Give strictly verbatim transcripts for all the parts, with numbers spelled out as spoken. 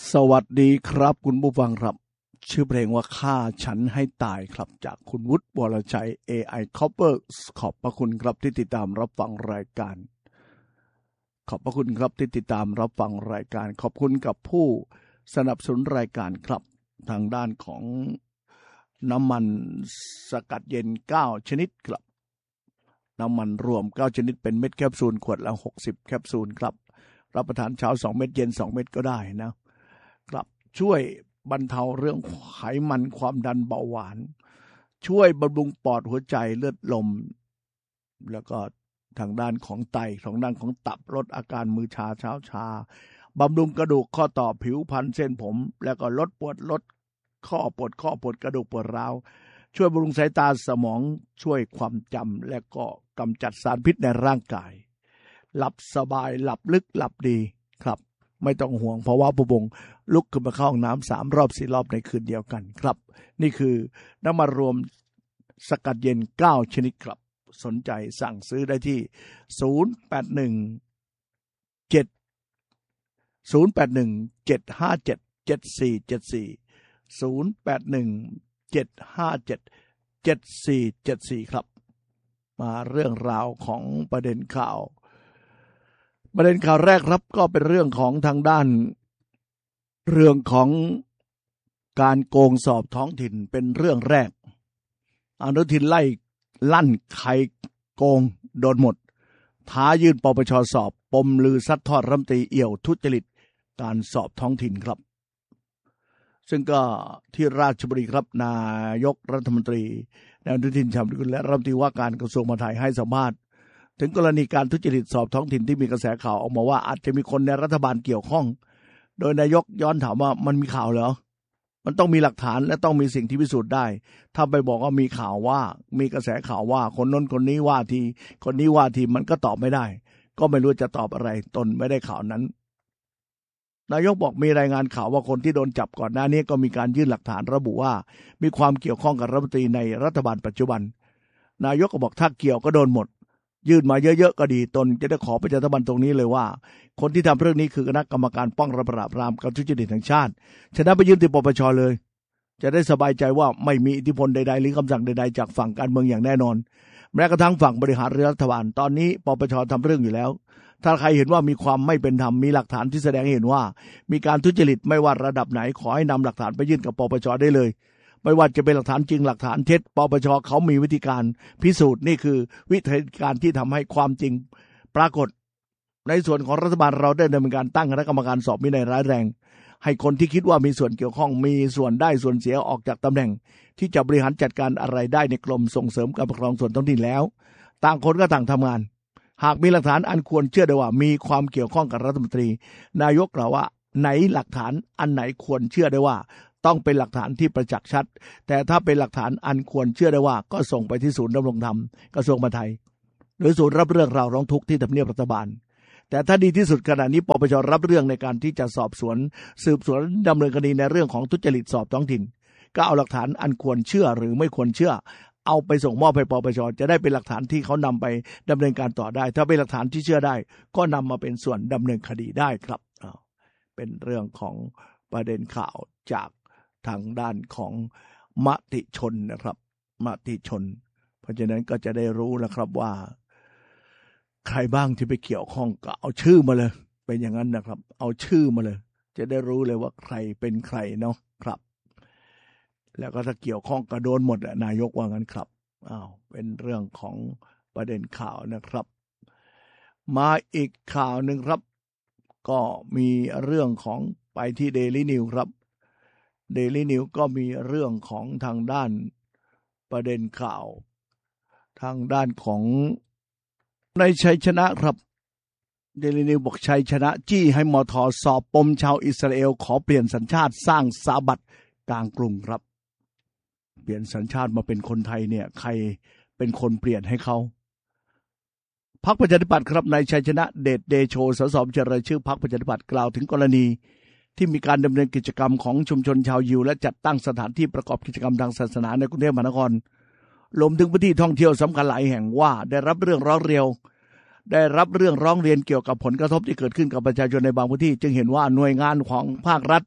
สวัสดีครับคุณผู้ฟังครับชื่อเพลงว่าฆ่าฉันให้ตายครับจากคุณวุฒิวรชัย เอ ไอ Copper ขอบพระคุณครับที่ติดตามรับฟังรายการขอบพระคุณครับที่ติดตามรับฟังรายการขอบคุณกับผู้สนับสนุนรายการครับทางด้านของน้ำมันสกัดเย็นเก้าชนิดครับน้ำมันรวมเก้าชนิดเป็นเม็ดแคปซูลขวดละหกสิบแคปซูลครับรับประทานเช้าสองเม็ดเย็นสองเม็ดก็ได้นะครับช่วยบรรเทาเรื่องไขมันความดันเบาหวานช่วยบำรุงปอดหัวใจเลือดลมแล้วก็ทางด้านของไตทางด้านของตับลดอาการมือชาเช้าชาบำรุงกระดูกข้อต่อผิวพรรณเส้นผมแล้วก็ลดปวดลดข้อปวดข้อปวดกระดูกปวดร้าวช่วยบำรุงสายตาสมองช่วยความจำและก็กำจัดสารพิษในร่างกายหลับสบายหลับลึกหลับดีครับไม่ต้องห่วงเพราะว่าผู้บงลุกขึ้นมาเข้าห้องน้ำสามรอบสี่รอบในคืนเดียวกันครับนี่คือน้ำมันรวมสกัดเย็นเก้าชนิดครับสนใจสั่งซื้อได้ที่ศูนย์ แปด หนึ่ง เจ็ด ศูนย์ แปด หนึ่ง เจ็ด ห้า เจ็ด เจ็ด สี่ เจ็ด สี่ ศูนย์ แปด หนึ่ง เจ็ด ห้า เจ็ด เจ็ด สี่ เจ็ด สี่ครับมาเรื่องราวของประเด็นข่าวประเด็นข่าวแรกครับก็เป็นเรื่องของทางด้านเรื่องของการโกงสอบท้องถิ่นเป็นเรื่องแรกอนุทินไล่ลั่นใครโกงโดนหมดท้ายื่นปปชสอบปมลือซัดทอดรัฐมนตรีเอี่ยวทุจริตการสอบท้องถิ่นครับซึ่งก็ที่ราชบุรีครับนายกรัฐมนตรีนายอนุทินชาญวิรุฬและรัฐมนตรีว่าการกระทรวงมหาดไทยให้สัมภาษณ์ถึงกรณีการทุจริตสอบท้องถิ่นที่มีกระแสข่าวออกมาว่าอาจจะมีคนในรัฐบาลเกี่ยวข้องโดยนายกย้อนถามว่ามันมีข่าวเหรอมันต้องมีหลักฐานและต้องมีสิ่งที่พิสูจน์ได้ถ้าไปบอกว่ามีข่าวว่ามีกระแสข่าวว่าคนน้นคนนี้ว่าทีคนนี้ว่าทีมันก็ตอบไม่ได้ก็ไม่รู้จะตอบอะไรตนไม่ได้ข่าวนั้นนายกบอกมีรายงานข่าวว่าคนที่โดนจับก่อนหน้านี้ก็มีการยื่นหลักฐานระบุว่ามีความเกี่ยวข้องกับรัฐมนตรีในรัฐบาลปัจจุบันนายกก็บอกถ้าเกี่ยวก็โดนหมดยื่นมาเยอะๆก็ดีตนจะได้ขอประชาสัมพันธ์ตรงนี้เลยว่าคนที่ทำเรื่องนี้คือคณะกรรมการป้องกันปราบปรามการทุจริตแห่งชาติฉะนั้นไปยื่นที่ปปชเลยจะได้สบายใจว่าไม่มีอิทธิพลใดๆหรือคำสั่งใดๆจากฝั่งการเมืองอย่างแน่นอนแม้กระทั่งฝั่งบริหารรัฐบาลตอนนี้ปปชทำเรื่องอยู่แล้วถ้าใครเห็นว่ามีความไม่เป็นธรรมมีหลักฐานที่แสดงให้เห็นว่ามีการทุจริตไม่ว่าระดับไหนขอให้นำหลักฐานไปยื่นกับปปชได้เลยไม่ว่าจะเป็นหลักฐานจริงหลักฐานเท็จปปชเขามีวิธีการพิสูจน์นี่คือวิธีการที่ทำให้ความจริงปรากฏในส่วนของรัฐบาลเราได้ดำเนินการตั้งคณะกรรมการสอบวินัยร้ายแรงให้คนที่คิดว่ามีส่วนเกี่ยวข้องมีส่วนได้ส่วนเสียออกจากตำแหน่งที่จะบริหารจัดการอะไรได้ในกรมส่งเสริมการปกครองส่วนท้องถิ่นแล้วต่างคนก็ต่างทำงานหากมีหลักฐานอันควรเชื่อได้ว่ามีความเกี่ยวข้องกับรัฐมนตรีนายกกล่าวว่าไหนหลักฐานอันไหนควรเชื่อได้ว่าต้องเป็นหลักฐานที่ประจักษ์ชัดแต่ถ้าเป็นหลักฐานอันควรเชื่อได้ว่าก็ส่งไปที่ศูนย์ดำรงธรรมกระทรวงมหาดไทยหรือศูนย์รับเรื่องราวร้องทุกข์ที่ทำเนียบรัฐบาลแต่ถ้าดีที่สุดขณะนี้ปปชรับเรื่องในการที่จะสอบสวนสืบสวนดำเนินคดีในเรื่องของทุจริตสอบท้องถิ่นก็เอาหลักฐานอันควรเชื่อหรือไม่ควรเชื่อเอาไปส่งมอบให้ปปชจะได้เป็นหลักฐานที่เขานำไปดำเนินการต่อได้ถ้าเป็นหลักฐานที่เชื่อได้ก็นำมาเป็นส่วนดำเนินคดีได้ครับเป็นเรื่องของประเด็นข่าวจากทางด้านของมติชนนะครับมติชนเพราะฉะนั้นก็จะได้รู้แล้วครับว่าใครบ้างที่ไปเกี่ยวข้องก็เอาชื่อมาเลยเป็นอย่างนั้นนะครับเอาชื่อมาเลยจะได้รู้เลยว่าใครเป็นใครเนาะครับแล้วก็ถ้าเกี่ยวข้องก็โดนหมดนายกว่างั้นครับอ้าวเป็นเรื่องของประเด็นข่าวนะครับมาอีกข่าวหนึ่งครับก็มีเรื่องของไปที่เดลี่นิวครับเดลี่นิวก็มีเรื่องของทางด้านประเด็นข่าวทางด้านของในชัยชนะครับเดลี่นิวบอกชัยชนะจี้ให้มท.สอบปมชาวอิสราเอลขอเปลี่ยนสัญชาติสร้างสาบัดกลางกรุงครับเปลี่ยนสัญชาติมาเป็นคนไทยเนี่ยใครเป็นคนเปลี่ยนให้เขาพรรคประชาธิปัตย์ครับนายชัยชนะเดชเดโชสสบัญชีรายชื่อพรรคประชาธิปัตย์กล่าวถึงกรณีที่มีการดำเนินกิจกรรมของชุมชนชาวยิวและจัดตั้งสถานที่ประกอบกิจกรรมทางศาสนาในกรุงเทพมหานครรวมถึงพื้นที่ท่องเที่ยวสำคัญหลายแห่งว่าได้รับเรื่องร้องเรียนได้รับเรื่องร้องเรียนเกี่ยวกับผลกระทบที่เกิดขึ้นกับประชาชนในบางพื้นที่จึงเห็นว่าหน่วยงานของภาครัฐ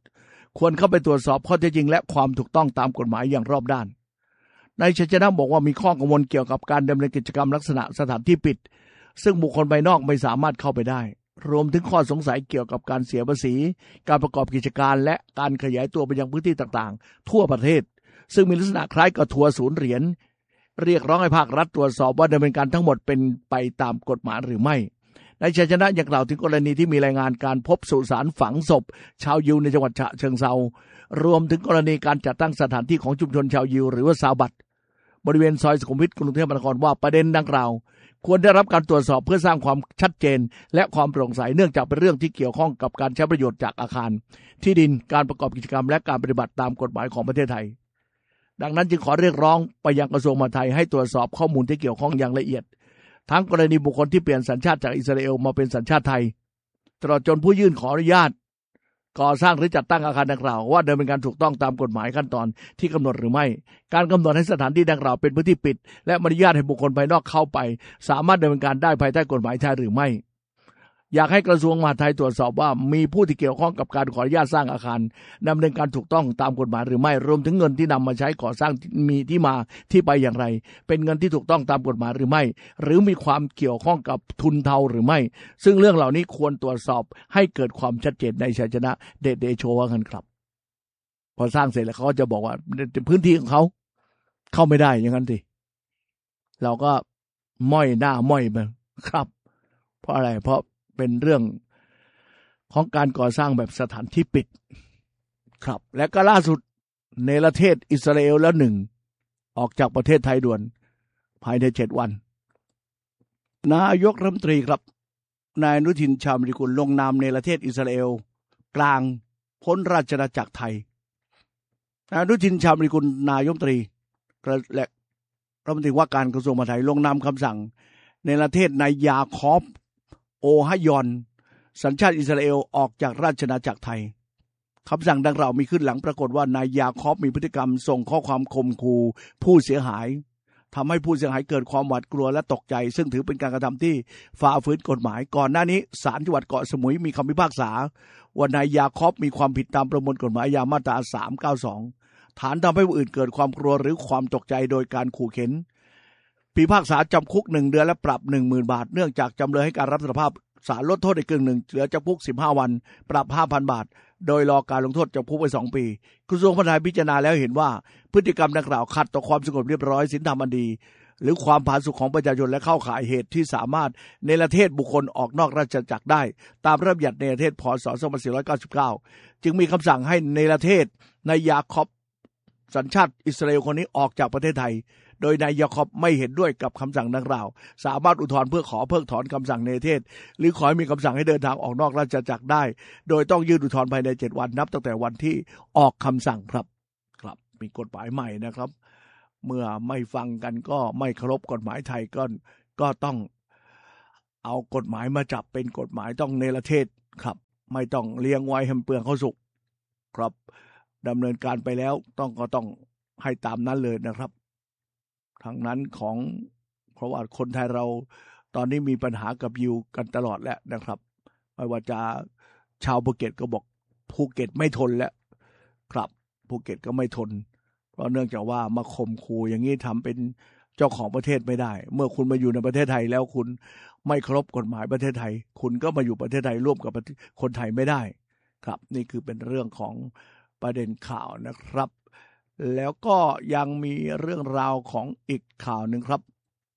ควรเข้าไปตรวจสอบข้อเท็จจริงและความถูกต้องตามกฎหมายอย่างรอบด้านนายชัยชนะบอกว่ามีข้อกังวลเกี่ยวกับการดำเนินกิจกรรมลักษณะสถานที่ปิดซึ่งบุคคลภายนอกไม่สามารถเข้าไปได้รวมถึงข้อสงสัยเกี่ยวกับการเสียภาษีการประกอบกิจการและการขยายตัวไปยังพื้นที่ต่างๆทั่วประเทศซึ่งมีลักษณะคล้ายกับทัวร์ศูนย์เหรียญเรียกร้องให้ภาครัฐตรวจสอบว่าดำเนินการทั้งหมดเป็นไปตามกฎหมายหรือไม่นายชัยชนะยังกล่าวถึงกรณีที่มีรายงานการพบสุสานฝังศพชาวยิวในจังหวัดฉะเชิงเทรารวมถึงกรณีการจัดตั้งสถานที่ของชุมชนชาวยิวหรือว่าซาวบัตบริเวณซอยสุขุมวิทกรุงเทพมหานครว่าประเด็นดังกล่าวควรได้รับการตรวจสอบเพื่อสร้างความชัดเจนและความโปร่งใสเนื่องจากเป็นเรื่องที่เกี่ยวข้องกับการใช้ประโยชน์จากอาคารที่ดินการประกอบกิจกรรมและการปฏิบัติตามกฎหมายของประเทศไทยดังนั้นจึงขอเรียกร้องไปยังกระทรวงมหาดไทยให้ตรวจสอบข้อมูลที่เกี่ยวข้องอย่างละเอียดทั้งกรณีบุคคลที่เปลี่ยนสัญชาติจากอิสราเอลมาเป็นสัญชาติไทยตลอดจนผู้ยื่นขออนุญาตก่อสร้างหรือจัดตั้งอาคารดังกล่าวว่าดำเนินการถูกต้องตามกฎหมายขั้นตอนที่กำหนดหรือไม่การกำหนดให้สถานที่ดังกล่าวเป็นพื้นที่ปิดและอนุญาตให้บุคคลภายนอกเข้าไปสามารถดำเนินการได้ภายใต้กฎหมายไทยหรือไม่อยากให้กระทรวงมหาดไทยตรวจสอบว่ามีผู้ที่เกี่ยวข้องกับการขออนุญาตสร้างอาคารดำเนินการถูกต้องตามกฎหมายหรือไม่รวมถึงเงินที่นำมาใช้ก่อสร้างมีที่มาที่ไปอย่างไรเป็นเงินที่ถูกต้องตามกฎหมายหรือไม่หรือมีความเกี่ยวข้องกับทุนเทาหรือไม่ซึ่งเรื่องเหล่านี้ควรตรวจสอบให้เกิดความชัดเจนในชัยชนะเดชเดโชว่ากันครับพอสร้างเสร็จแล้วเขาก็จะบอกว่าพื้นที่ของเขาเข้าไม่ได้อย่างนั้นสิเราก็ม้อยหน้าม้อยไปครับเพราะอะไรเพราะเป็นเรื่องของการก่อสร้างแบบสถานที่ปิดครับและก็ล่าสุดเนรเทศอิสราเอลแล้วหนึ่งออกจากประเทศไทยด่วนภายในเจ็ดวันนายกรัฐมนตรีครับนายอนุทินชาญวิรุฬลงนามเนรเทศอิสราเอลกลางพ้นราชอาณาจักรไทยนายอนุทินชาญวิรุฬนายกรัฐมนตรีและรัฐมนตรีว่าการกระทรวงมหาดไทยลงนามคำสั่งเนรเทศนายยาคอบโอฮยอนสัญชาติอิสราเอลออกจากราชอาณาจักรไทยคำสั่งดังกล่าวมีขึ้นหลังปรากฏว่านายยาคอบมีพฤติกรรมส่งข้อความข่มขู่ผู้เสียหายทำให้ผู้เสียหายเกิดความหวาดกลัวและตกใจซึ่งถือเป็นการกระทำที่ฝ่าฝืนกฎหมายก่อนหน้านี้ศาลจังหวัดเกาะสมุยมีคำพิพากษาว่านายยาคอบมีความผิดตามประมวลกฎหมายอาญามาตราสามร้อยเก้าสิบสองฐานทำให้ผู้อื่นเกิดความกลัวหรือความตกใจโดยการขู่เข็นพิพากษาจำคุกหนึ่งเดือนและปรับ หนึ่งหมื่น บาทเนื่องจากจำเลยให้การรับสารภาพศาลลดโทษอีกครึ่งหนึ่งเหลือจำคุกสิบห้าวันปรับ ห้าพัน บาทโดยรอการลงโทษจำคุกไปสองปีกระทรวงมหาดไทยพิจารณาแล้วเห็นว่าพฤติกรรมดังกล่าวขัดต่อความสงบเรียบร้อยศีลธรรมอันดีหรือความผาสุกของประชาชนและเข้าข่ายเหตุที่สามารถเนรเทศบุคคลออกนอกราชอาณาจักรได้ตามระเบียบเนรเทศพ.ศ. สองพันสี่ร้อยเก้าสิบเก้าจึงมีคำสั่งให้เนรเทศนายยาคอบสัญชาติอิสราเอลคนนี้ออกจากประเทศไทยโดยนายยาคอบไม่เห็นด้วยกับคำสั่งดังกล่าวสามารถอุทธรณ์เพื่อขอเพิกถอนคำสั่งเนรเทศหรือขอให้มีคำสั่งให้เดินทางออกนอกราชอาณาจักรได้โดยต้องยื่นอุทธรณ์ภายในเจ็ดวันนับตั้งแต่วันที่ออกคำสั่งครับครับมีกฎหมายใหม่นะครับเมื่อไม่ฟังกันก็ไม่เคารพกฎหมายไทยก็ก็ต้องเอากฎหมายมาจับเป็นกฎหมายต้องเนรเทศครับไม่ต้องเลี้ยงไว้ให้เปลืองข้าวสุกครับดำเนินการไปแล้วต้องก็ต้องให้ตามนั้นเลยนะครับทางนั้นของเพราะว่าคนไทยเราตอนนี้มีปัญหากับยิวกันตลอดแล้วนะครับไม่ว่าจะชาวภูเก็ตก็บอกภูเก็ตไม่ทนแล้วครับภูเก็ตก็ไม่ทนเพราะเนื่องจากว่ามาข่มขู่อย่างนี้ทำเป็นเจ้าของประเทศไม่ได้เมื่อคุณมาอยู่ในประเทศไทยแล้วคุณไม่เคารพกฎหมายประเทศไทยคุณก็มาอยู่ประเทศไทยร่วมกับคนไทยไม่ได้ครับนี่คือเป็นเรื่องของประเด็นข่าวนะครับแล้วก็ยังมีเรื่องราวของอีกข่าวหนึ่งครับ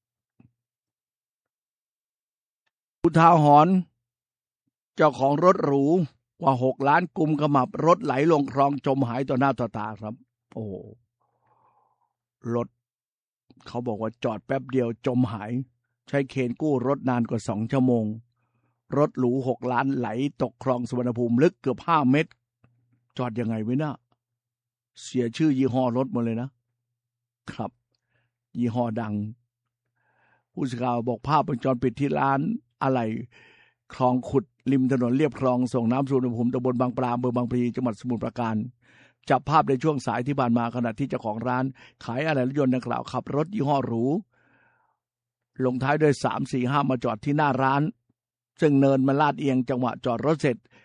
อุทาหรณ์เจ้าของรถหรูกว่าหกล้านกุมขมับรถไหลลงคลองจมหายต่อหน้าต่อตาครับโอ้รถเขาบอกว่าจอดแป๊บเดียวจมหายใช้เคนกู้รถนานกว่าสองชั่วโมงรถหรูหกล้านไหลตกคลองสุวรรณภูมิลึกเกือบห้าเมตรจอดยังไงไว้นะเสียชื่อยี่ห้อรถหมดเลยนะครับยี่ห้อดังผู้สื่อข่าวบอกภาพวงจรปิดที่ร้านอะไรคลองขุดริมถนนเลียบคลองส่งน้ำสุวรรณภูมิตำบลบางปรามอำเภอบางพลีจังหวัดสมุทรปราการจับภาพในช่วงสายที่ผ่านมาขณะที่เจ้าของร้านขายอะไหล่รถยนต์ดังกล่าวขับรถยี่ห้อหรูลงท้ายด้วยสาม สี่ ห้ามาจอดที่หน้าร้านซึ่งเนินมันลาดเอียงจังหวะจอดรถเสร็จ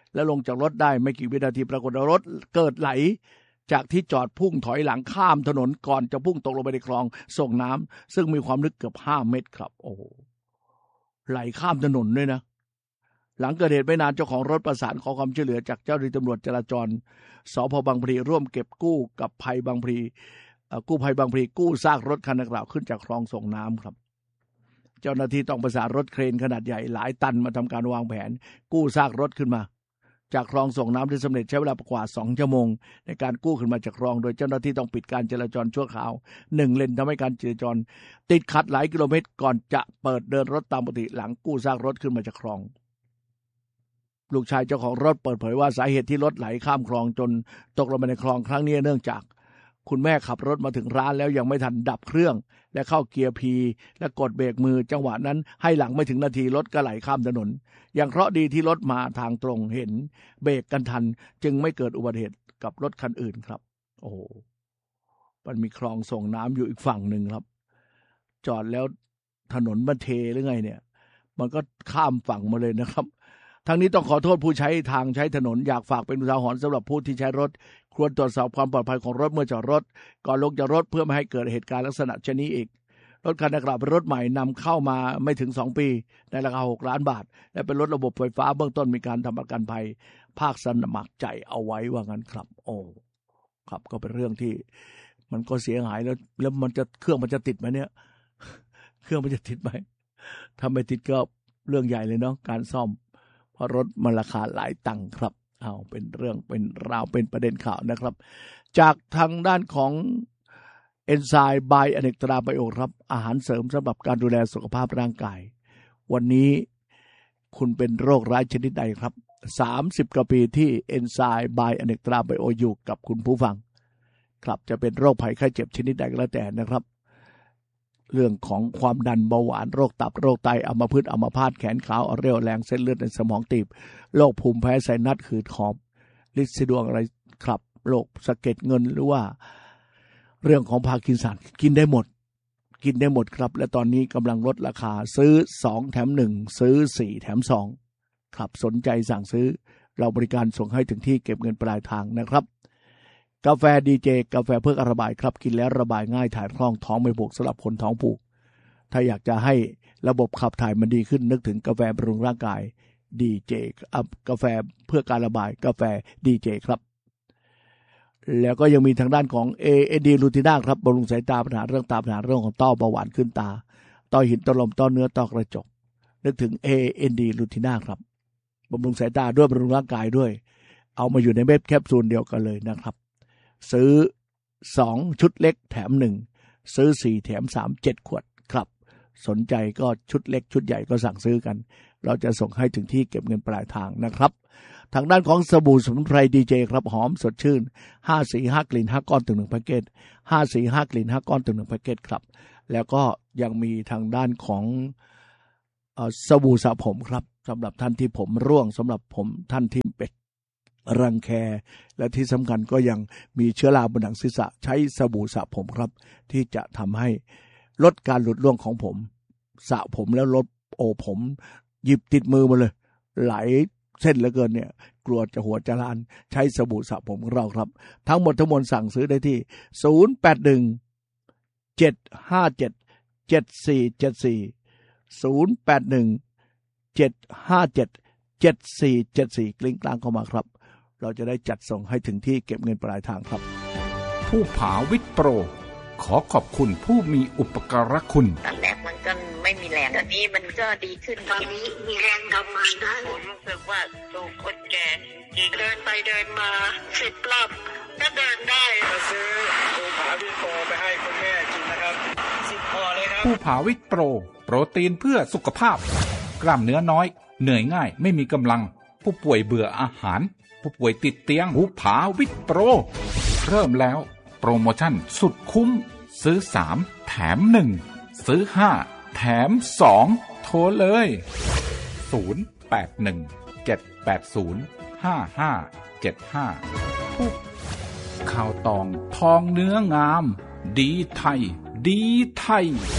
และลงจากรถได้ไม่กี่วินาทีปรากฏว่ารถเกิดไหลจากที่จอดพุ่งถอยหลังข้ามถนนก่อนจะพุ่งตกลงไปในคลองส่งน้ำซึ่งมีความลึกเกือบห้าเมตรครับโอ้โหไหลข้ามถนนด้วยนะหลังเกิดเหตุไม่นานเจ้าของรถประสานขอความช่วยเหลือจากเจ้าหน้าที่ตำรวจจราจรสภ.บางพลีร่วมเก็บกู้กับภัยบางพลีกู้ภัยบางพลีกู้ซากรถคันดังกล่าวขึ้นจากคลองส่งน้ำครับเจ้าหน้าที่ต้องประสานรถเครนขนาดใหญ่หลายตันมาทำการวางแผนกู้ซากรถขึ้นมาจากคลองส่งน้ำที่สำเร็จใช้เวลากว่าสองชั่วโมงในการกู้ขึ้นมาจากคลองโดยเจ้าหน้าที่ต้องปิดการจราจรชั่วคราวหนึ่งเลนทำให้การจราจรติดขัดหลายกิโลเมตรก่อนจะเปิดเดินรถตามปกติหลังกู้ซากรถขึ้นมาจากคลองลูกชายเจ้าของรถเปิดเผยว่าสาเหตุที่รถไหลข้ามคลองจนตกลงไปในคลองครั้งนี้เนื่องจากคุณแม่ขับรถมาถึงร้านแล้วยังไม่ทันดับเครื่องและเข้าเกียร์พีและกดเบรกมือจังหวะนั้นให้หลังไม่ถึงนาทีรถก็ไหลข้ามถนนอย่างเคราะห์ดีที่รถมาทางตรงเห็นเบรกกันทันจึงไม่เกิดอุบัติเหตุกับรถคันอื่นครับโอ้มันมีคลองส่งน้ำอยู่อีกฝั่งหนึ่งครับจอดแล้วถนนมันเทหรือไงเนี่ยมันก็ข้ามฝั่งมาเลยนะครับทั้งนี้ต้องขอโทษผู้ใช้ทางใช้ถนนอยากฝากเป็นอุทาหรณ์สำหรับผู้ที่ใช้รถควรตรวจสอบความปลอดภัยของรถเมื่อจอดรถก่อนลงจากรถเพื่อไม่ให้เกิดเหตุการณ์ลักษณะเช่นนี้อีกรถคันดังกล่าวเป็นรถใหม่นำเข้ามาไม่ถึงสองปีในราคาหกล้านบาทและเป็นรถระบบไฟฟ้าเบื้องต้นมีการทำประกันภัยภาคสมัครใจเอาไว้ว่างั้นครับโอ้ครับก็เป็นเรื่องที่มันก็เสียหายแล้วแล้วมันจะเครื่องมันจะติดไหมเนี่ยเครื่องมันจะติดไหมถ้าไม่ติดก็เรื่องใหญ่เลยเนาะการซ่อมเพราะรถมันราคาหลายตังค์ครับเอาเป็นเรื่องเป็นราวเป็นประเด็นข่าวนะครับจากทางด้านของเอนไซม์ไบอเนกตราไบโอครับอาหารเสริมสำหรับการดูแลสุขภาพร่างกายวันนี้คุณเป็นโรคร้ายชนิดใดครับสามสิบกว่าปีที่เอนไซม์ไบอเนกตราไบโออยู่กับคุณผู้ฟังครับจะเป็นโรคภัยไข้เจ็บชนิดใดก็แล้วแต่นะครับเรื่องของความดันเบาหวานโรคตับโรคไตอัมพฤกษ์อัมพาตแขนขาวเรี่ยวแรงเส้นเลือดในสมองตีบโรคภูมิแพ้ไซนัสหืดหอบลินสีดวงอะไรครับโรคสะเก็ดเงินหรือว่าเรื่องของพาร์กินสันกินได้หมดกินได้หมดครับและตอนนี้กำลังลดราคาซื้อสองแถมหนึ่งซื้อสี่แถมสองครับสนใจสั่งซื้อเราบริการส่งให้ถึงที่เก็บเงินปลายทางนะครับกาแฟดีเจกาแฟเพื่อระบายครับกินแล้วระบายง่ายถ่ายคล่องท้องไม่ผูกสำหรับคนท้องผูกถ้าอยากจะให้ระบบขับถ่ายมันดีขึ้นนึกถึงกาแฟบำรุงร่างกายดีเจกาแฟเพื่อการระบายกาแฟดีเจครับแล้วก็ยังมีทางด้านของ เอ เอ็น ดี ลูติน่าครับบำรุงสายตาปัญหาเรื่องตาปัญหาเรื่องของต้อเบาหวานขึ้นตาต้อหินต้อลมต้อเนื้อต้อกระจกนึกถึง เอ เอ็น ดี ลูติน่าครับบำรุงสายตาด้วยบำรุงร่างกายด้วยเอามาอยู่ในเม็ดแคปซูลเดียวกันเลยนะครับซื้อสองชุดเล็กแถมหนึ่งซื้อสี่แถมสามเจ็ดขวดครับสนใจก็ชุดเล็กชุดใหญ่ก็สั่งซื้อกันเราจะส่งให้ถึงที่เก็บเงินปลายทางนะครับทางด้านของสบู่สมุนไพรดีเจครับหอมสดชื่นห้าสีห้ากลิ่นห้าก้อนถึงหนึ่งแพ็คเกจห้าสีห้ากลิ่นห้าก้อนถึงหนึ่งแพ็คเกจครับแล้วก็ยังมีทางด้านของเอ่อสบู่สระผมครับสำหรับท่านที่ผมร่วงสำหรับผมท่านที่เป็ดรังแคและที่สำคัญก็ยังมีเชื้อราบนหนังศีรษะใช้สบู่สระผมครับที่จะทำให้ลดการหลุดร่วงของผมสระผมแล้วลดโอผมหยิบติดมือมาเลยไหลเส้นเหลือเกินเนี่ยกลัวจะหัวจะลานใช้สบู่สระผมของเราครับทั้งหมดทั้งมวลสั่งซื้อได้ที่ศูนย์ แปด หนึ่ง เจ็ด ห้า เจ็ด เจ็ด สี่ เจ็ด สี่ ศูนย์ แปด หนึ่ง เจ็ด ห้า เจ็ด เจ็ด สี่ เจ็ด สี่กลิ้งกลางเข้ามาครับเราจะได้จัดส่งให้ถึงที่เก็บเงินปลายทางครับผู้ผาวิทย์โปรขอขอบคุณผู้มีอุปการะคุณตอนแรกมันก็ไม่มีแรงตอนนี้มันก็ดีขึ้นตอนนี้มีแรงทำงานได้ผมรู้สึกว่าสู้คนแก่เดินไปเดินมาสิบรอบก็เดินได้มาซื้อผู้ผาวิทย์โปรไปให้คุณแม่กินนะครับสิบพอเลยครับผู้ผาวิทย์โปรโปรตีนเพื่อสุขภาพกล้ามเนื้อน้อยเหนื่อยง่ายไม่มีกำลังผู้ป่วยเบื่ออาหารผู้ป่วยติดเตียงผู้ผาวิทย์โปรเริ่มแล้วโปรโมชั่นสุดคุ้มซื้อสามแถมหนึ่งซื้อห้าแถมสองโทรเลยศูนย์ แปด หนึ่ง เจ็ด แปด ศูนย์ ห้า ห้า เจ็ด ห้าผู้ข้าวตองทองเนื้องามดีไทยดีไทย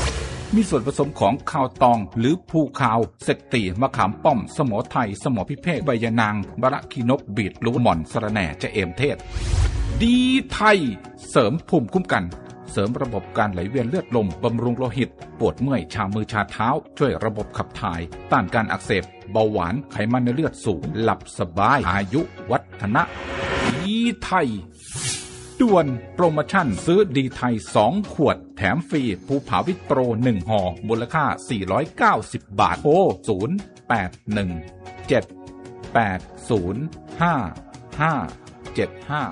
มีส่วนผสมของข้าวตองหรือภูคาวเสกตีมะขามป้อมสมอไทยสมอพิเภกใบยะนางบะระคีนกบีดลูหม่อนสะระแหน่จะเอมเทศดีไทยเสริมภูมิคุ้มกันเสริมระบบการไหลเวียนเลือดลมบำรุงโลหิตปวดเมื่อยชามือชาเท้าช่วยระบบขับถ่ายต้านการอักเสบเบาหวานไขมันในเลือดสูงหลับสบายอายุวัฒนะดีไทยด่วนโปรโมชั่นซื้อดีไทยสองขวดแถมฟรีภูผาวิตโปรหนึ่งห่อมูลค่าสี่ร้อยเก้าสิบบาทโทรศูนย์ แปด หนึ่ง เจ็ด แปด ศูนย์ ห้า ห้า เจ็ด ห้า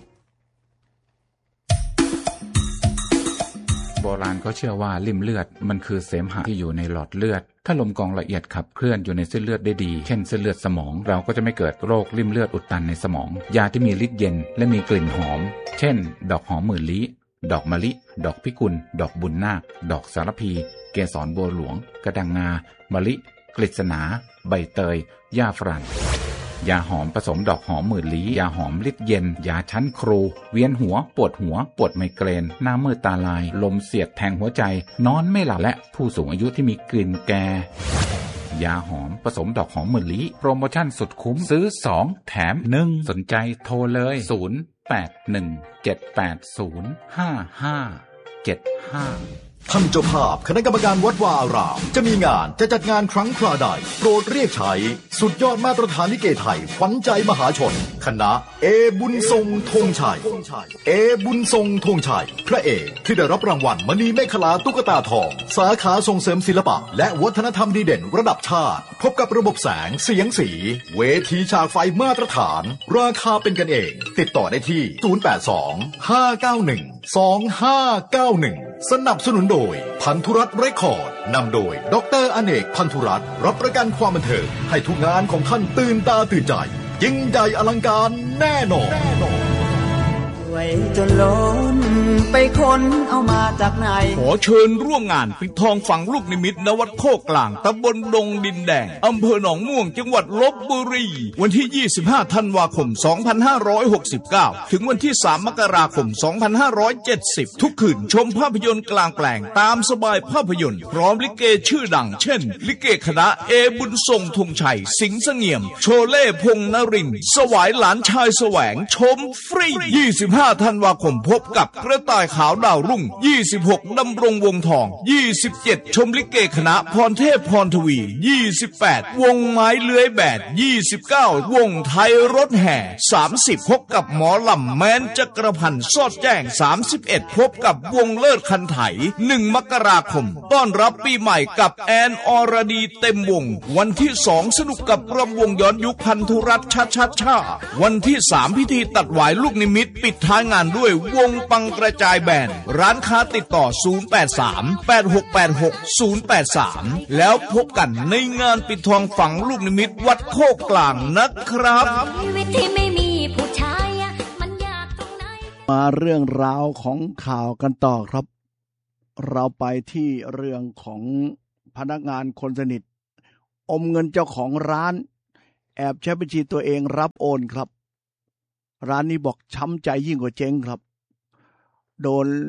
โบราณเขาเชื่อว่าลิ่มเลือดมันคือเสมหะที่อยู่ในหลอดเลือดถ้าลมกรองละเอียดขับเคลื่อนอยู่ในเส้นเลือดได้ดีเช่นเส้นเลือดสมองเราก็จะไม่เกิดโรคลิ่มเลือดอุดตันในสมองยาที่มีฤทธิ์เย็นและมีกลิ่นหอมเช่นดอกหอมหมื่นลี้ดอกมะลิดอกพิกุลดอกบุญนาคดอกสารพีเกสรบัวหลวงกระดังงามะลิกฤษณาใบเตยหญ้าฝรั่งยาหอมผสมดอกหอมหมื่นลี้ยาหอมฤทธิ์เย็นยาชั้นครูเวียนหัวปวดหัวปวดไมเกรนหน้ามืดตาลายลมเสียดแทงหัวใจนอนไม่หลับและผู้สูงอายุที่มีกลิ่นแก่ยาหอมผสมดอกหอมหมื่นลี้โปรโมชั่นสุดคุ้มซื้อสองแถมหนึ่งสนใจโทรเลยศูนย์ แปด หนึ่ง เจ็ด แปด ศูนย์ ห้า ห้า เจ็ด ห้าท่านเจ้าภาพคณะกรรมการวัดวาอารามจะมีงานจะจัดงานครั้งคราใดโปรดเรียกใช้สุดยอดมาตรฐานลิเกไทยขวัญใจมหาชนคณะเอบุญทรงธงชัยเอบุญทรงธงชัยพระเอกที่ได้รับรางวัลมณีเมขลาตุ๊กตาทองสาขาส่งเสริมศิลปะและวัฒนธรรมดีเด่นระดับชาติพบกับระบบแสงเสียงสีเวทีฉากไฟมาตรฐานราคาเป็นกันเองติดต่อได้ที่ศูนย์ แปด สอง ห้า เก้า หนึ่ง สอง ห้า เก้า หนึ่งสนับสนุนโดยพันธุรัตน์เรคคอร์ดนำโดยดรอเนกพันธุรัตน์รับประกันความบันเทิงให้ทุกงานของท่านตื่นตาตื่นใจยิ่งใหญ่อลังการแน่นอนไว้จนล้นไปค้นเอามาจากไหนขอเชิญร่วมงานปิดทองฝังลูกนิมิตณวัดโคกกลางตำบลดงดินแดงอำเภอหนองม่วงจังหวัดลพบุรีวันที่ยี่สิบห้าธันวาคมสองพันห้าร้อยหกสิบเก้าถึงวันที่สามมกราคมสองพันห้าร้อยเจ็ดสิบทุกคืนชมภาพยนตร์กลางแปลงตามสบายภาพยนตร์พร้อมลิเกชื่อดังเช่นลิเกคณะเอบุญทรงธงชัยสิงห์เสงี่ยมโชเล่พงษ์นรินทร์สวายหลานชายแสวงชมฟรียี่สิบห้าธันวาคมพบกับกระต่ายขาวดาวรุ่งยี่สิบหกดำรงวงทองยี่สิบเจ็ดชมลิเกคณะพรเทพพรทวียี่สิบแปดวงไม้เลื้อยแบดยี่สิบเก้าวงไทยรถแห่สามสิบพบกับหมอลำแม้นจักรพันธ์สอดแจ้งสามสิบเอ็ดพบกับวงเลิศคันไถหนึ่งมกราคมต้อนรับปีใหม่กับแอนอรดีเต็มวงวันที่สองสนุกกับรำวงย้อนยุคพันธุรัตน์ชัดชัดชาวันที่สามพิธีตัดหวายลูกนิมิตปิดท้ายงานด้วยวงปังกระจายแบนร้านค้าติดต่อศูนย์ แปด สาม แปด หก แปด หก ศูนย์ แปด สามแล้วพบกันในงานปิดทองฝังลูกนิมิตวัดโคกกลางนะครับชีวิตที่ไม่มีผู้ชายมันยากตรงไหนมาเรื่องราวของข่าวกันต่อครับเราไปที่เรื่องของพนักงานคนสนิทอมเงินเจ้าของร้านแอบใช้บัญชีตัวเองรับโอนครับร้านนี้บอกช้ำใจยิ่งกว่าเจ๊งครับโดน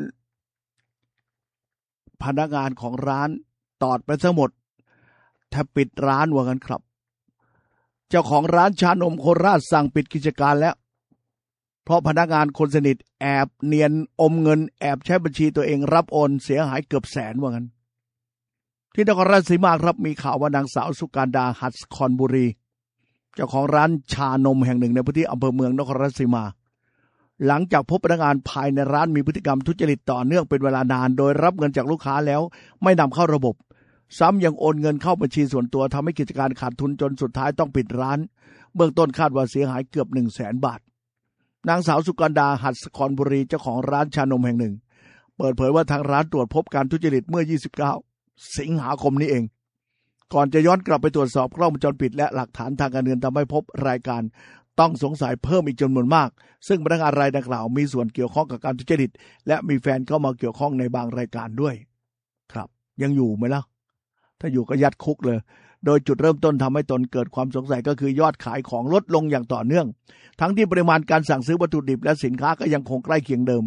พนักงานของร้านตอดไปทั้งหมดแทบปิดร้านว่ากันครับเจ้าของร้านชานมโคราชสั่งปิดกิจการแล้วเพราะพนักงานคนสนิทแอบเนียนอมเงินแอบใช้บัญชีตัวเองรับโอนเสียหายเกือบแสนว่ากันที่นครราชสีมาครับมีข่าวว่านางสาวสุการดาหัดคอนบุรีเจ้าของร้านชานมแห่งหนึ่งในพื้นที่อำเภอเมืองนครราชสีมาหลังจากพบพนักงานภายในร้านมีพฤติกรรมทุจริตต่อเนื่องเป็นเวลานานโดยรับเงินจากลูกค้าแล้วไม่นำเข้าระบบซ้ำยังโอนเงินเข้าบัญชีส่วนตัวทำให้กิจการขาดทุนจนสุดท้ายต้องปิดร้านเบื้องต้นคาดว่าเสียหายเกือบหนึ่งแสนบาทนางสาวสุการดาหัดคอนบุรีเจ้าของร้านชานมแห่งหนึ่งเปิดเผยว่าทางร้านตรวจพบการทุจริตเมื่อยี่สิบเก้าสิงหาคมนี้เองก่อนจะย้อนกลับไปตรวจสอบกล้องวงจรปิดและหลักฐานทางการเงินทำให้พบรายการต้องสงสัยเพิ่มอีกจำนวนมากซึ่งพนักงานรายดังกล่าวมีส่วนเกี่ยวข้องกับการทุจริตและมีแฟนเข้ามาเกี่ยวข้องในบางรายการด้วยครับยังอยู่ไหมล่ะถ้าอยู่ก็ยัดคุกเลยโดยจุดเริ่มต้นทำให้ตนเกิดความสงสัยก็คือยอดขายของลดลงอย่างต่อเนื่องทั้งที่ปริมาณการสั่งซื้อวัตถุดิบและสินค้าก็ยังคงใกล้เคียงเดิม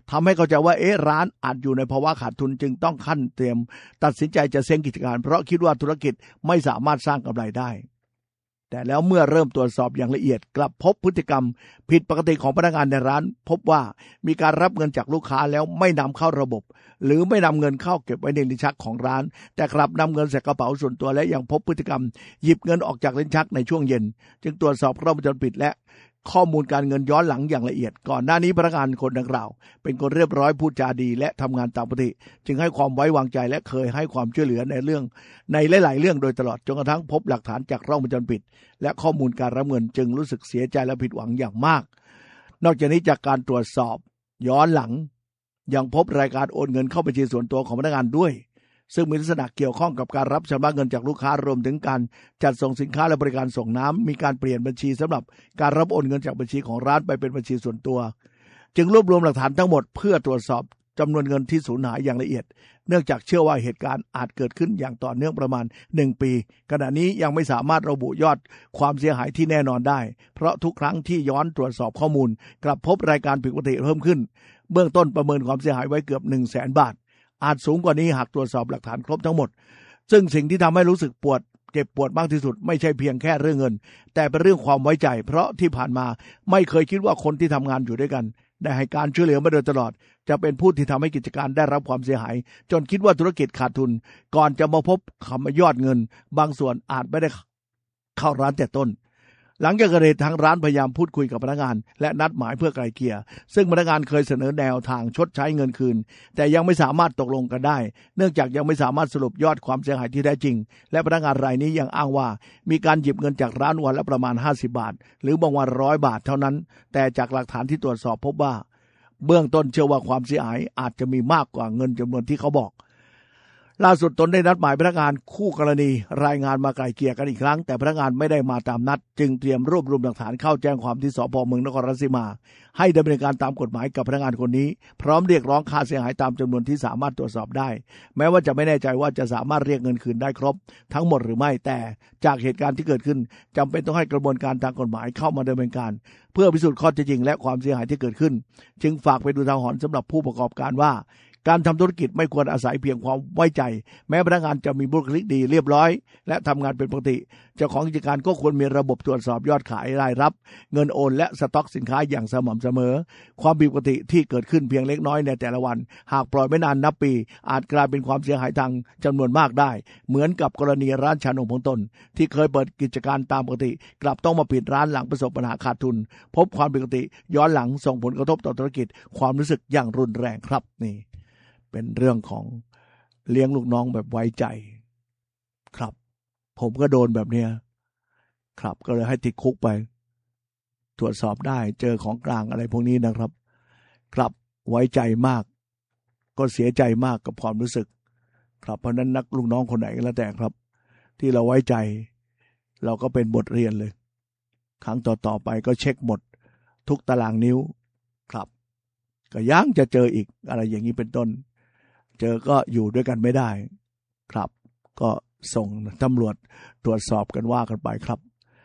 ทำให้เข้าใจว่าเอ๊ะร้านอาจอยู่ในภาวะขาดทุนจึงต้องขั้นเตรียมตัดสินใจจะเซ้งกิจการเพราะคิดว่าธุรกิจไม่สามารถสร้างกำไรได้แต่แล้วเมื่อเริ่มตรวจสอบอย่างละเอียดกลับพบพฤติกรรมผิดปกติของพนักงานในร้านพบว่ามีการรับเงินจากลูกค้าแล้วไม่นำเข้าระบบหรือไม่นำเงินเข้าเก็บไว้ในลิ้นชักของร้านแต่กลับนำเงินใส่กระเป๋าส่วนตัวและยังพบพฤติกรรมหยิบเงินออกจากลิ้นชักในช่วงเย็นจึงตรวจสอบกล้องวงจรปิดและข้อมูลการเงินย้อนหลังอย่างละเอียดก่อนหน้านี้พนักงานคนดังกล่าวเป็นคนเรียบร้อยพูดจาดีและทำงานตามปกติจึงให้ความไว้วางใจและเคยให้ความช่วยเหลือในเรื่องในหลายๆเรื่องโดยตลอดจนกระทั่งพบหลักฐานจากกล้องวงจรปิดและข้อมูลการรับเงินจึงรู้สึกเสียใจและผิดหวังอย่างมากนอกจากนี้จากการตรวจสอบย้อนหลังยังพบรายการโอนเงินเข้าบัญชีส่วนตัวของพนักงานด้วยซึ่งมีลักษณะเกี่ยวข้องกับการรับชำระเงินจากลูกค้ารวมถึงการจัดส่งสินค้าและบริการส่งน้ำมีการเปลี่ยนบัญชีสำหรับการรับโอนเงินจากบัญชีของร้านไปเป็นบัญชีส่วนตัวจึงรวบรวมหลักฐานทั้งหมดเพื่อตรวจสอบจำนวนเงินที่สูญหายอย่างละเอียดเนื่องจากเชื่อว่าเหตุการณ์อาจเกิดขึ้นอย่างต่อเนื่องประมาณหนึ่งปีขณะนี้ยังไม่สามารถระบุยอดความเสียหายที่แน่นอนได้เพราะทุกครั้งที่ย้อนตรวจสอบข้อมูลกลับพบรายการผิดปกติเพิ่มขึ้นเบื้องต้นประเมินความเสียหายไว้เกือบ หนึ่งแสน บาทอาจสูงกว่านี้หากตรวจสอบหลักฐานครบทั้งหมดซึ่งสิ่งที่ทำให้รู้สึกปวดเจ็บปวดมากที่สุดไม่ใช่เพียงแค่เรื่องเงินแต่เป็นเรื่องความไว้ใจเพราะที่ผ่านมาไม่เคยคิดว่าคนที่ทำงานอยู่ด้วยกันได้ให้การช่วยเหลือมาโดยตลอดจะเป็นผู้ที่ทำให้กิจการได้รับความเสียหายจนคิดว่าธุรกิจขาดทุนก่อนจะมาพบคำว่ายอดเงินบางส่วนอาจไม่ได้เข้าร้านแต่ต้นหลังจากเกิดเหตุทางร้านพยายามพูดคุยกับพนักงานและนัดหมายเพื่อไกล่เกลี่ยซึ่งพนักงานเคยเสนอแนวทางชดใช้เงินคืนแต่ยังไม่สามารถตกลงกันได้เนื่องจากยังไม่สามารถสรุปยอดความเสียหายที่แท้จริงและพนักงานรายนี้ยังอ้างว่ามีการหยิบเงินจากร้านวันละประมาณห้าสิบบาทหรือบางวันหนึ่งร้อยบาทเท่านั้นแต่จากหลักฐานที่ตรวจสอบพบว่าเบื้องต้นเชื่อว่าความเสียหายอาจจะมีมากกว่าเงินจำนวนที่เขาบอกล่าสุดตนได้นัดหมายพนักงานคู่กรณีรายงานมาไกล่เกลี่ยกันอีกครั้งแต่พนักงานไม่ได้มาตามนัดจึงเตรียมรวบรวมหลักฐานเข้าแจ้งความที่สภ.เมืองนครราชสีมาให้ดำเนินการตามกฎหมายกับพนักงานคนนี้พร้อมเรียกร้องค่าเสียหายตามจำนวนที่สามารถตรวจสอบได้แม้ว่าจะไม่แน่ใจว่าจะสามารถเรียกเงินคืนได้ครบทั้งหมดหรือไม่แต่จากเหตุการณ์ที่เกิดขึ้นจำเป็นต้องให้กระบวนการทางกฎหมายเข้ามาดำเนินการเพื่อพิสูจน์ข้อเท็จจริงและความเสียหายที่เกิดขึ้นจึงฝากไปดูทางหอนสำหรับผู้ประกอบการว่าการทำธุรกิจไม่ควรอาศัยเพียงความไว้ใจแม้พนักงานจะมีบุคลิกดีเรียบร้อยและทำงานเป็นปกติเจ้าของกิจการก็ควรมีระบบตรวจสอบยอดขายรายรับเงินโอนและสต็อกสินค้าอย่างสม่ำเสมอความผิดปกติที่เกิดขึ้นเพียงเล็กน้อยในแต่ละวันหากปล่อยไม่นานนับปีอาจกลายเป็นความเสียหายทางจำนวนมากได้เหมือนกับกรณีร้านชานมของตนที่เคยเปิดกิจการตามปกติกลับต้องมาปิดร้านหลังประสบปัญหาขาดทุนพบความผิดปกติย้อนหลังส่งผลกระทบต่อธุรกิจความรู้สึกอย่างรุนแรงครับนี่เป็นเรื่องของเลี้ยงลูกน้องแบบไว้ใจครับผมก็โดนแบบเนี้ยครับก็เลยให้ติดคุกไปตรวจสอบได้เจอของกลางอะไรพวกนี้นะครับครับไว้ใจมากก็เสียใจมากกับความรู้สึกครับเพราะนั้นนักลูกน้องคนไหนก็แล้วแต่ครับที่เราไว้ใจเราก็เป็นบทเรียนเลยครั้งต่อๆไปก็เช็คหมดทุกตารางนิ้วครับก็ยังจะเจออีกอะไรอย่างนี้เป็นต้นเจอก็อยู่ด้วยกันไม่ได้ครับก็ส่งตำรวจตรวจสอบกันว่ากันไปครับ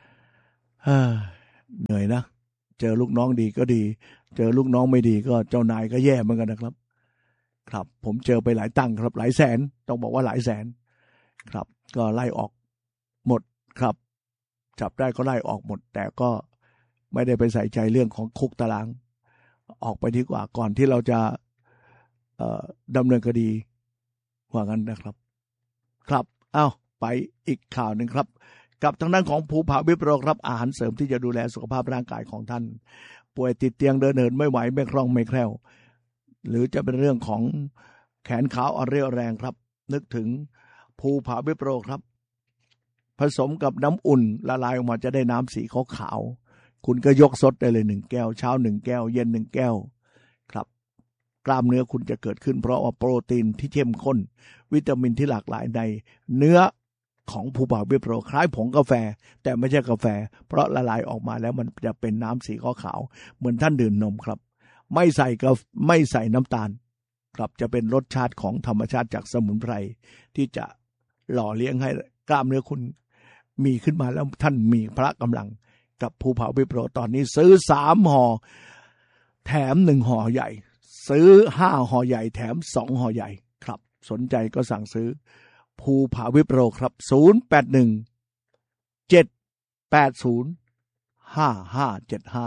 เหนื่อยนะเจอลูกน้องดีก็ดีเจอลูกน้องไม่ดีก็เจ้านายก็แย่เหมือนกันนะครับครับผมเจอไปหลายตังค์ครับหลายแสนต้องบอกว่าหลายแสนครับก็ไล่ออกหมดครับจับได้ก็ไล่ออกหมดแต่ก็ไม่ได้ไปใส่ใจเรื่องของคุกตารางออกไปดีกว่าก่อนที่เราจะดำเนินคดีว่างั้นนะครับครับอ้าวไปอีกข่าวหนึ่งครับกับทางด้านของภูผาวิปโรครับอาหารเสริมที่จะดูแลสุขภาพร่างกายของท่านป่วยติดเตียงเดินเหินไม่ไหวไม่คล่องไม่แคล่วหรือจะเป็นเรื่องของแขนขาอ่อนเรี่ยวแรงครับนึกถึงภูผาวิปโรครับผสมกับน้ำอุ่นละลายออกมาจะได้น้ำสีขาวๆคุณก็ยกซดได้เลยหนึ่งแก้วเช้าหนึ่งแก้วเย็นหนึ่งแก้วครับกล้ามเนื้อคุณจะเกิดขึ้นเพราะว่าโปรตีนที่เข้มข้นวิตามินที่หลากหลายในเนื้อของภูผาวิปโรคล้ายผงกาแฟแต่ไม่ใช่กาแฟเพราะละลายออกมาแล้วมันจะเป็นน้ำสีขาวๆเหมือนท่านดื่มนมครับไม่ใส่กาไม่ใส่น้ำตาลครับจะเป็นรสชาติของธรรมชาติจากสมุนไพรที่จะหล่อเลี้ยงให้กล้ามเนื้อคุณมีขึ้นมาแล้วท่านมีพละกำลังกับภูผาวิปโรตอนนี้ซื้อสามห่อแถมหนึ่งห่อใหญ่ซื้อห้าห่อใหญ่แถมสองห่อใหญ่ครับสนใจก็สั่งซื้อภูผาวิปโรครับศูนย์ แปด หนึ่ง เจ็ด แปด ศูนย์ ห้า ห้า เจ็ด ห้า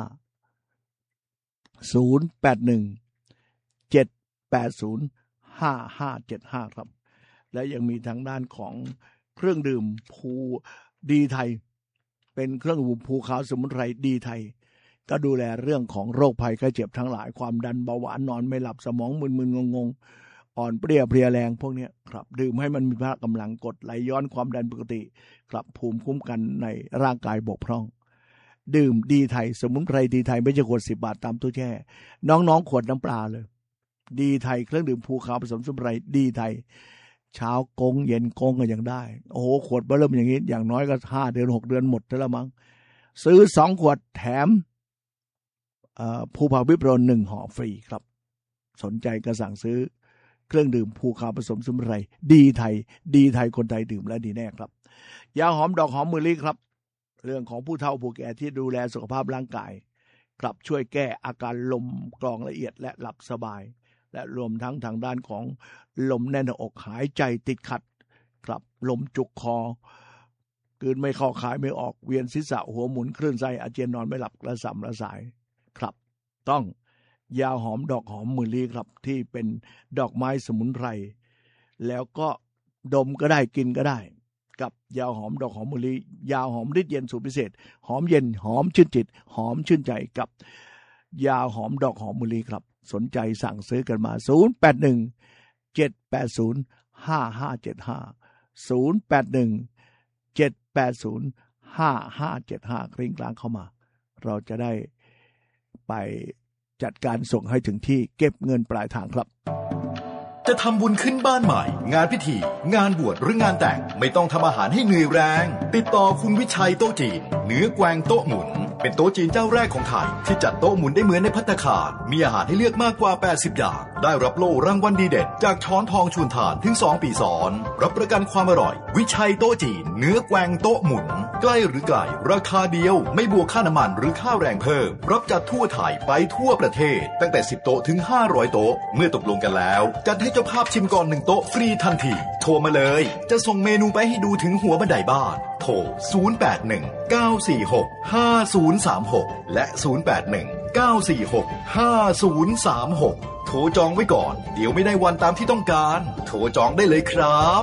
ศูนย์ แปด หนึ่ง เจ็ด แปด ศูนย์ ห้า ห้า เจ็ด ห้าครับและยังมีทางด้านของเครื่องดื่มภูดีไทยเป็นเครื่องดื่มภูขาวสมุนไพรดีไทยก็ดูแลเรื่องของโรคภัยไข้เจ็บทั้งหลายความดันเบาหวานนอนไม่หลับสมองมึนๆงงๆอ่อนเปรี้ยเพลียแรงพวกนี้ครับดื่มให้มันมีพละกำลังกดไหลย้อนความดันปกติครับภูมิคุ้มกันในร่างกายบกพร่องดื่มดีไทยสมุนไพรดีไทยไม่ใช่ขวดสิบบาทตามตู้แช่น้องๆขวดน้ำปลาเลยดีไทยเครื่องดื่มภูขาวผสมสมุนไพรดีไทยเช้ากงเย็นกงก็ยังได้โอ้โหขวดเบิ่มอย่างนี้อย่างน้อยก็ห้าเดือนหกเดือนหมดแล้วมั้งซื้อสองขวดแถมภูผาวิปโรหนึ่งห่อฟรีครับสนใจก็สั่งซื้อเครื่องดื่มภูขาวผสมสมุนไพรดีไทยดีไทยคนไทยดื่มและดีแน่ครับยาหอมดอกหอมมือลี่ครับเรื่องของผู้เฒ่าผู้แก่ที่ดูแลสุขภาพร่างกายกลับช่วยแก้อาการลมกรองละเอียดและหลับสบายและรวมทั้งทางด้านของลมแน่นอกหายใจติดขัดกลับลมจุกคอกลืนไม่เข้าคายไม่ออกเวียนศีรษะหัวหมุนคลื่นไส้อาเจียนนอนไม่หลับกระสับกระส่ายครับต้องยาหอมดอกหอมมือลี่ครับที่เป็นดอกไม้สมุนไพรแล้วก็ดมก็ได้กินก็ได้กับยาหอมดอกหอมมือลี่ยาหอมฤทธิ์เย็นสูตรพิเศษหอมเย็นหอมชื่นจิตหอมชื่นใจกับยาหอมดอกหอมมือลี่ครับสนใจสั่งซื้อกันมาศูนย์ แปด หนึ่ง เจ็ด แปด ศูนย์ ห้า ห้า เจ็ด ห้า ศูนย์ แปด หนึ่ง เจ็ด แปด ศูนย์ ห้า ห้า เจ็ด ห้ากริ้งกลางเข้ามาเราจะได้ไปจัดการส่งให้ถึงที่เก็บเงินปลายทางครับจะทำบุญขึ้นบ้านใหม่งานพิธีงานบวชหรืองานแต่งไม่ต้องทำอาหารให้เหนื่อยแรงติดต่อคุณวิชัยโต๊ะจีนเนื้อแกวงโต๊ะหมุนเป็นโต๊ะจีนเจ้าแรกของไทยที่จัดโต๊ะหมุนได้เหมือนในภัตตาคารมีอาหารให้เลือกมากกว่าแปดสิบอย่างได้รับโล่รางวัลดีเด่นจากช้อนทองชวนทานถึงสองปีซ้อนรับประกันความอร่อยวิชัยโต๊ะจีนเนื้อแกวงโต๊ะหมุนใกล้หรือไกลราคาเดียวไม่บวกค่าน้ำมันหรือค่าแรงเพิ่มรับจัดทั่วไทยไปทั่วประเทศตั้งแต่สิบโต๊ะถึงห้าร้อยโต๊ะเมื่อตกลงกันแล้วจัดให้เจ้าภาพชิมก่อนหนึ่งโต๊ะฟรีทันทีโทรมาเลยจะส่งเมนูไปให้ดูถึงหัวบันไดบ้านโทรศูนย์ แปด หนึ่ง เก้า สี่ หก ห้า ศูนย์ สาม หกและศูนย์ แปด หนึ่ง เก้า สี่ หก ห้า ศูนย์ สาม หกโทรจองไว้ก่อนเดี๋ยวไม่ได้วันตามที่ต้องการโทรจองได้เลยครับ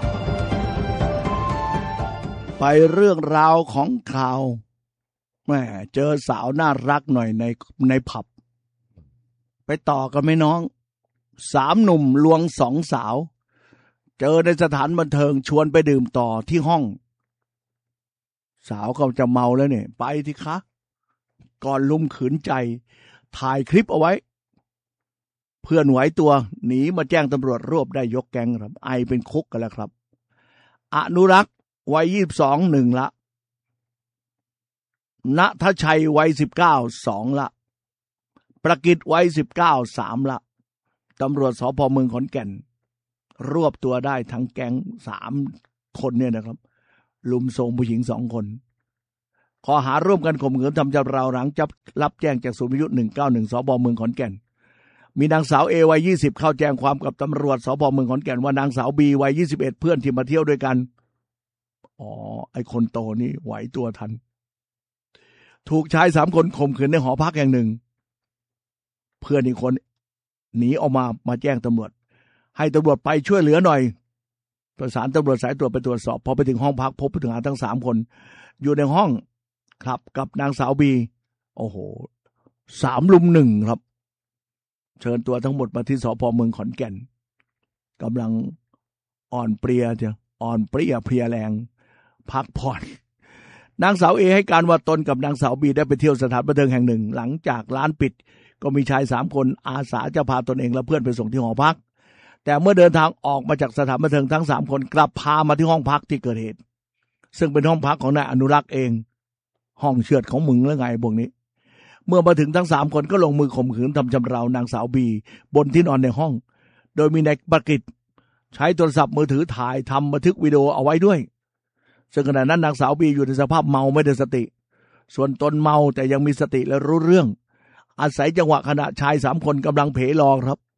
ไปเรื่องราวของข่าวแหมเจอสาวน่ารักหน่อยในในผับไปต่อกันไหมน้องสามหนุ่มลวงสองสาวเจอในสถานบันเทิงชวนไปดื่มต่อที่ห้องสาวก็จะเมาแล้วเนี่ยไปที่คะก่อนลุมขืนใจถ่ายคลิปเอาไว้เพื่อนไหวตัวหนีมาแจ้งตำรวจรวบได้ยกแก๊งครับไอเป็นคุกกันแล้วครับอนุรักษ์วัยยี่สิบสองหนึ่งละณทชัยวัยสิบเก้าสองละประกิตวัยสิบเก้าสามละตำรวจสภเมืองขอนแก่นรวบตัวได้ทั้งแก๊งสามคนเนี่ยนะครับลุมโทรมผู้หญิงสองคนข้อหาร่วมกันข่มขืนทำจำเราหลังจับรับแจ้งจากศูนย์วิทยุหนึ่งเก้าหนึ่งสภเมืองขอนแก่นมีนางสาวเอวัยยี่สิบเข้าแจ้งความกับตำรวจสภเมืองขอนแก่นว่านางสาวบีวัยยี่สิบเอ็ดเพื่อนที่มาเที่ยวด้วยกันอ๋อไอคนโตนี่ไหวตัวทันถูกชายสามคนข่มขืนในหอพักแห่งหนึ่งเพื่อนอีกคนหนีออกมามาแจ้งตำรวจให้ตำรวจไปช่วยเหลือหน่อยประสานตำรวจสายตรวจไปตรวจสอบพอไปถึงห้องพักพบผู้ต้องหาทั้งสามคนอยู่ในห้องครับกับนางสาวบีโอ้โหสามลุมหนึ่งครับเชิญตัวทั้งหมดมาที่สภเมืองขอนแก่นกำลังอ่อนเปรียจ้ะอ่อนเปรียเพลียแรงพักผ่อนนางสาวเอให้การว่าตนกับนางสาวบีได้ไปเที่ยวสถานบันเทิงแห่งหนึ่งหลังจากร้านปิดก็มีชายสามคนอาสาจะพาตนเองและเพื่อนไปส่งที่หอพักแต่เมื่อเดินทางออกมาจากสถานบันเทิงทั้งสามคนกลับพามาที่ห้องพักที่เกิดเหตุซึ่งเป็นห้องพักของนายอนุรักษ์เองห้องเชือดของมึงแล้วไงพวกนี้เมื่อมาถึงทั้งสามคนก็ลงมือข่มขืนทำชำเรานางสาวบีบนที่นอนในห้องโดยมีนายประกิตใช้โทรศัพท์มือถือถ่ายทำบันทึกวิดีโอเอาไว้ด้วยซึ่งขณะนั้นนางสาวบีอยู่ในสภาพเมาไม่ได้สติส่วนตนเมาแต่ยังมีสติและรู้เรื่องอาศัยจังหวะขณะชายสามคนกำลังเผลอรอครับ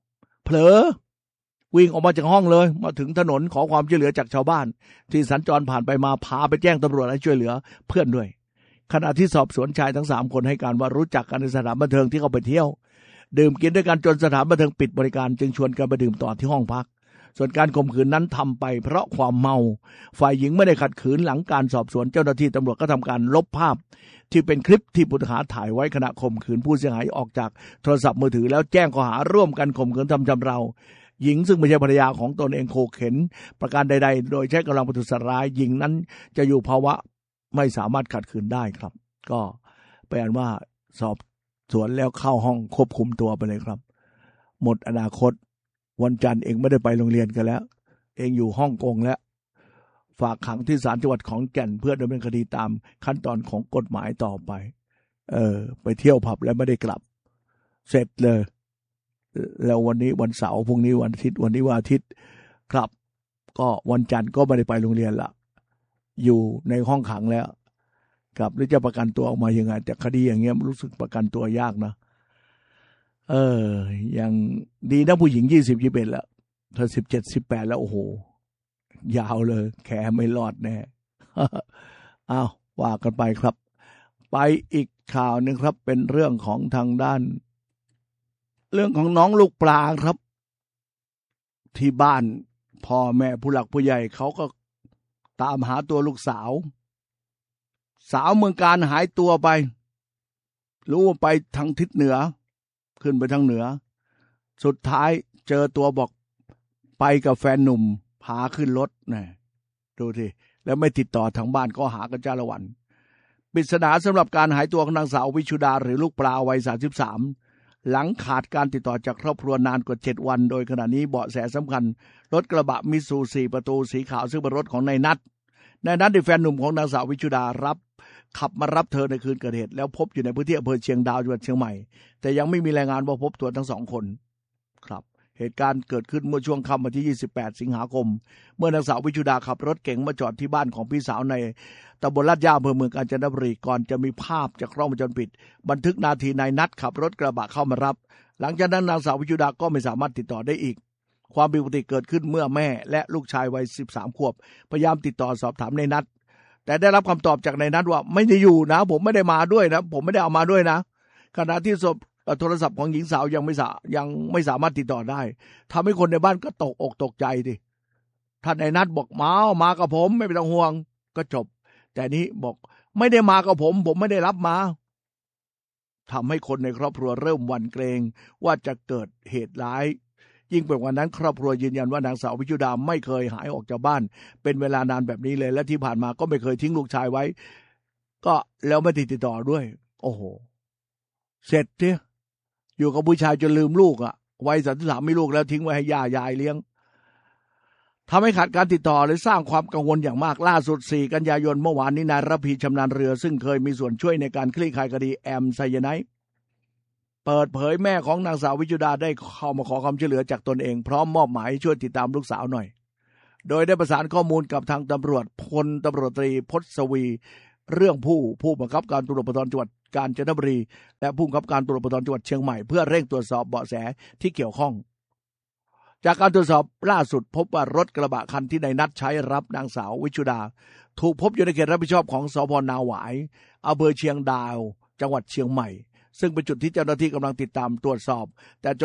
เผลอวิ่งออกมาจากห้องเลยมาถึงถนนขอความช่วยเหลือจากชาวบ้านที่สัญจรผ่านไปมาพาไปแจ้งตำรวจให้ช่วยเหลือเพื่อนด้วยขณะที่สอบสวนชายทั้งสามคนให้การว่ารู้จักกันในสถานบันเทิงที่เขาไปเที่ยวดื่มกินด้วยกันจนสถานบันเทิงปิดบริการจึงชวนกันไปดื่มต่อที่ห้องพักส่วนการข่มขืนนั้นทำไปเพราะความเมาฝ่ายหญิงไม่ได้ขัดขืนหลังการสอบสวนเจ้าหน้าที่ตำรวจก็ทำการลบภาพที่เป็นคลิปที่ผู้ต้องหาถ่ายไว้ขณะข่มขืนผู้เสียหายออกจากโทรศัพท์มือถือแล้วแจ้งข้อหาร่วมกันข่มขืนทำชำเราหญิงซึ่งไม่ใช่ภรรยาของตนเองโขกเข็นประการใดๆโดยใช้กำลังประทุษร้ายหญิงนั้นจะอยู่ภาวะไม่สามารถขัดขืนได้ครับก็แปลว่าสอบสวนแล้วเข้าห้องควบคุมตัวไปเลยครับหมดอนาคตวันจันทร์เองไม่ได้ไปโรงเรียนกันแล้วเองอยู่ฮ่องกงแล้วฝากขังที่ศาลจังหวัดขอนแก่นเพื่อดำเนินคดีตามขั้นตอนของกฎหมายต่อไปเออไปเที่ยวผับแล้วไม่ได้กลับเสร็จเลยแล้ววันนี้วันเสาร์พรุ่งนี้วันอาทิตย์วันนี้วันอาทิตย์ครับก็วันจันทร์ก็ไม่ได้ไปโรงเรียนละอยู่ในห้องขังแล้วครับหรือจะประกันตัวออกมายังไงแต่คดีอย่างเงี้ยรู้สึกประกันตัวยากนะเออยังดีนะผู้หญิงยี่สิบยี่สิบเอ็ดแล้วถ้าสิบเจ็ดสิบแปดแล้วโอ้โหยาวเลยแขไม่รอดแน่ อ้าวว่ากันไปครับไปอีกข่าวนึงครับเป็นเรื่องของทางด้านเรื่องของน้องลูกปลาครับที่บ้านพ่อแม่ผู้หลักผู้ใหญ่เขาก็ตามหาตัวลูกสาวสาวเมืองการหายตัวไปรู้ว่าไปทางทิศเหนือขึ้นไปทางเหนือสุดท้ายเจอตัวบอกไปกับแฟนหนุ่มพาขึ้นรถนะดูสิแล้วไม่ติดต่อทางบ้านก็หากันจ้าละวันปริศนาสำหรับการหายตัวของนางสาววิชุดาหรือลูกปลาวัยสามสิบสามหลังขาดการติดต่อจากครอบครัวนานกว่าเจ็ดวันโดยขณะนี้เบาะแสสำคัญรถกระบะมิตซูสี่ประตูสีขาวซึ่งเป็นรถของนายนัทนายนัทเป็นแฟนหนุ่มของนางสาววิชุดารับขับมารับเธอในคืนเกิดเหตุแล้วพบอยู่ในพื้นที่อำเภอเชียงดาวจังหวัดเชียงใหม่แต่ยังไม่มีรายงานว่าพบตัวทั้งสองคนครับเหตุการณ์เกิดขึ้นเมื่อช่วงค่ำวันที่ยี่สิบแปดสิงหาคมเมื่อนางสาววิชุดาขับรถเก๋งมาจอดที่บ้านของพี่สาวในตำบลลาดย่าอำเภอเมืองกาญจนบุรีก่อนจะมีภาพจากกล้องวงจรปิดบันทึกนาทีนายนัทขับรถกระบะเข้ามารับหลังจากนั้นนางสาววิชุดาก็ไม่สามารถติดต่อได้อีกความผิดปกติเกิดขึ้นเมื่อแม่และลูกชายวัยสิบสามขวบพยายามติดต่อสอบถามนายนัทแต่ได้รับคำตอบจากนายนัทว่าไม่ได้อยู่นะผมไม่ได้มาด้วยนะผมไม่ได้เอามาด้วยนะขณะที่โทรศัพท์ของหญิงสาวยังไม่สายังไม่สามารถติดต่อได้ทำให้คนในบ้านก็ตกอกตกใจดิท่านนายนัทบอกมามากับผมไม่ต้องห่วงก็จบแต่นี้บอกไม่ได้มากับผมผมไม่ได้รับมาทำให้คนในครอบครัวเริ่มหวั่นเกรงว่าจะเกิดเหตุร้ายยิ่งไปกว่านั้นครอบครัวยืนยันว่านางสาววิชุดาไม่เคยหายออกจากบ้านเป็นเวลานานแบบนี้เลยและที่ผ่านมาก็ไม่เคยทิ้งลูกชายไว้ก็แล้วไม่ติดต่อด้วยโอ้โหเสร็จเนี่ยอยู่กับผู้ชายจนลืมลูกอ่ะวัยสามสิบสามมีลูกแล้วทิ้งไว้ให้ย่ายายเลี้ยงทำให้ขาดการติดต่อและสร้างความกังวลอย่างมากล่าสุดสี่กันยายนเมื่อวานนี้นายระพีชำนาญเรือซึ่งเคยมีส่วนช่วยในการคลี่คลายคดีแอมไซยาไนด์เปิดเผยแม่ของนางสาววิชุดาได้เข้ามาขอความช่วยเหลือจากตนเองพร้อมมอบหมายช่วยติดตามลูกสาวหน่อยโดยได้ประสานข้อมูลกับทางตำรวจพลตำรวจตรีพศวีเรื่องผู้ผู้บังคับการตำรวจภูธรจังหวัดกาญจนบุรีและผู้บังคับการตำรวจภูธรจังหวัดเชียงใหม่เพื่อเร่งตรวจสอบเบาะแสที่เกี่ยวข้องจากการตรวจสอบล่าสุดพบว่ารถกระบะคันที่นายนัทใช้รับนางสาววิชุดาถูกพบอยู่ในเขตรับผิดชอบของสภ.นาหวายอำเภอเชียงดาวจังหวัดเชียงใหม่ซึ่งเป็นจุดที่เจ้าหน้าที่กำลังติดตามตรวจสอบแต่